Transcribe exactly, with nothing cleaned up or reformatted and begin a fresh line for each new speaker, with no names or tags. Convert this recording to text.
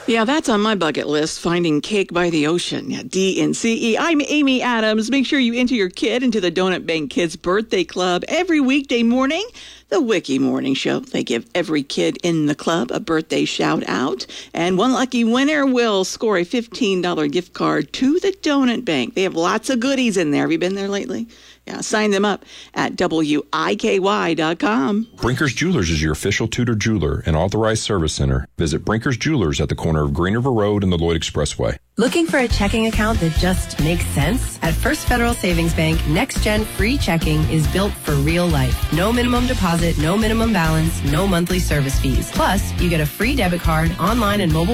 Yeah, that's on my bucket list, finding cake by the ocean. Yeah, D N C E. I'm Amy Adams. Make sure you enter your kid into the Donut Bank Kids Birthday Club every weekday morning. The Wiki Morning Show. They give every kid in the club a birthday shout out. And one lucky winner will score a fifteen dollars gift card to the Donut Bank. They have lots of goodies in there. Have you been there lately? Yeah, sign them up at W I K Y dot com.
Brinker's Jewelers is your official Tudor jeweler and authorized service center. Visit Brinker's Jewelers at the corner of Green River Road and the Lloyd Expressway.
Looking for a checking account that just makes sense? At First Federal Savings Bank, Next Gen Free Checking is built for real life. No minimum deposit, no minimum balance, no monthly service fees. Plus, you get a free debit card, online and mobile